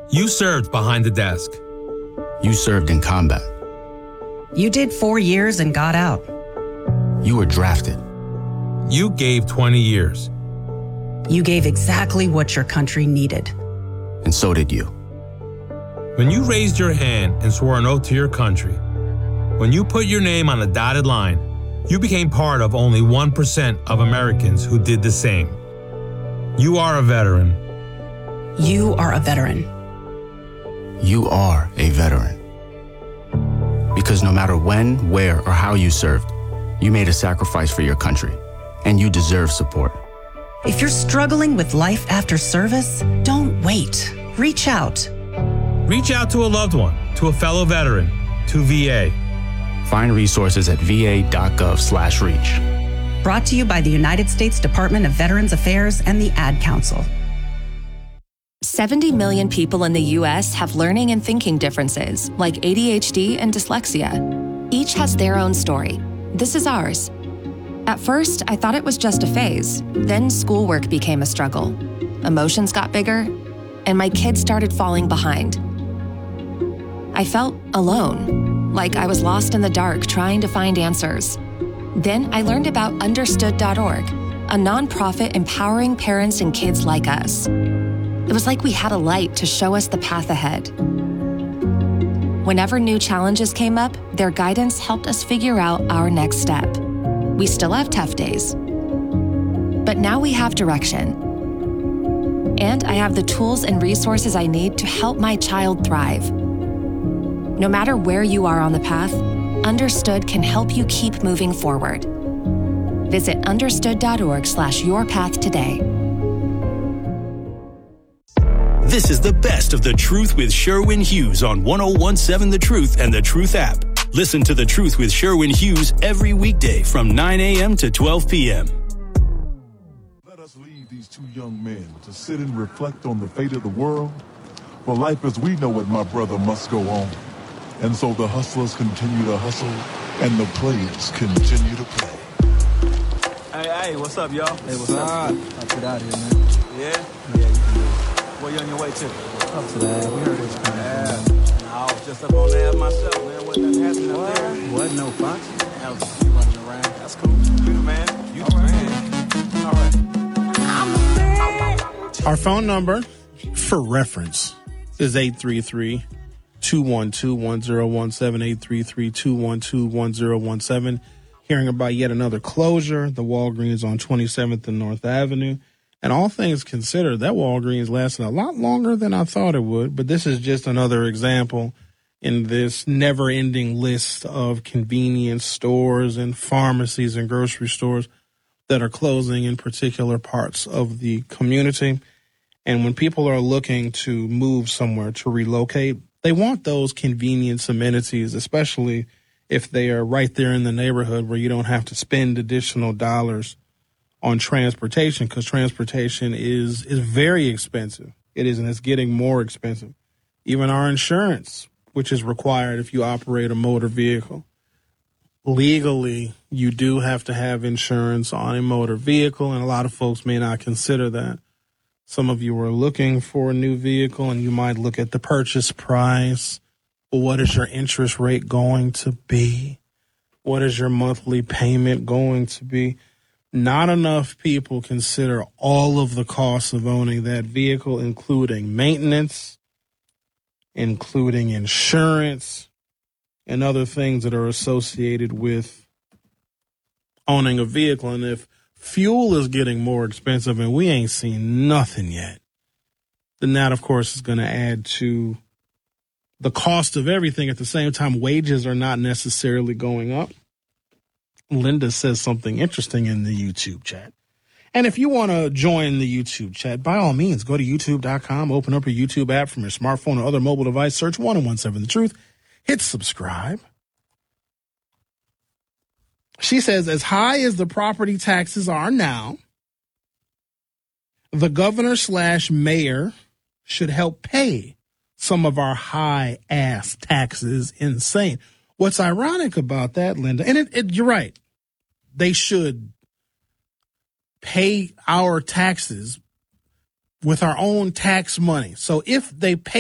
You served behind the desk. You served in combat. You did 4 years and got out. You were drafted. You gave 20 years. You gave exactly what your country needed. And so did you. When you raised your hand and swore an oath to your country, when you put your name on a dotted line, you became part of only 1% of Americans who did the same. You are a veteran. You are a veteran. You are a veteran. Because no matter when, where, or how you served, you made a sacrifice for your country, and you deserve support. If you're struggling with life after service, don't wait. Reach out. Reach out to a loved one, to a fellow veteran, to VA. Find resources at va.gov/reach. Brought to you by the United States Department of Veterans Affairs and the Ad Council. 70 million people in the U.S. have learning and thinking differences, like ADHD and dyslexia. Each has their own story. This is ours. At first, I thought it was just a phase. Then schoolwork became a struggle. Emotions got bigger, and my kids started falling behind. I felt alone, like I was lost in the dark trying to find answers. Then I learned about Understood.org, a nonprofit empowering parents and kids like us. It was like we had a light to show us the path ahead. Whenever new challenges came up, their guidance helped us figure out our next step. We still have tough days, but now we have direction. And I have the tools and resources I need to help my child thrive. No matter where you are on the path, Understood can help you keep moving forward. Visit understood.org/yourpath today. This is the best of The Truth with Sherwin Hughes on 1017 The Truth and The Truth app. Listen to The Truth with Sherwin Hughes every weekday from 9 a.m. to 12 p.m. Let us leave these two young men to sit and reflect on the fate of the world. For life as we know it, my brother, must go on. And so the hustlers continue to hustle, and the players continue to play. Hey, what's up, y'all? Hey, what's up? I'll get out of here, man. Yeah? Yeah, you can do it. Where you on your way to? Up to that. We heard it was coming. I was just up on the app myself, man. Wasn't nothing happening up there. Wasn't no fox. I was just running around. That's cool. You the man. You the man. All right. Our phone number, for reference, is 833-212-1017, 833-212-1017. Hearing about yet another closure, the Walgreens on 27th and North Avenue. And all things considered, that Walgreens lasted a lot longer than I thought it would. But this is just another example in this never-ending list of convenience stores and pharmacies and grocery stores that are closing in particular parts of the community. And when people are looking to move somewhere, to relocate, they want those convenience amenities, especially if they are right there in the neighborhood where you don't have to spend additional dollars on transportation, because transportation is very expensive. It is, and it's getting more expensive. Even our insurance, which is required if you operate a motor vehicle. Legally, you do have to have insurance on a motor vehicle, and a lot of folks may not consider that. Some of you are looking for a new vehicle, and you might look at the purchase price. Well, what is your interest rate going to be? What is your monthly payment going to be? Not enough people consider all of the costs of owning that vehicle, including maintenance, including insurance, and other things that are associated with owning a vehicle. And if fuel is getting more expensive and we ain't seen nothing yet, then that, of course, is going to add to the cost of everything. At the same time, wages are not necessarily going up. Linda says something interesting in the YouTube chat. And if you want to join the YouTube chat, by all means, go to youtube.com, open up your YouTube app from your smartphone or other mobile device, search 1017 The Truth, hit subscribe. She says, as high as the property taxes are now, the governor/mayor should help pay some of our high-ass taxes. Insane. What's ironic about that, Linda, and you're right, they should pay our taxes with our own tax money. So if they pay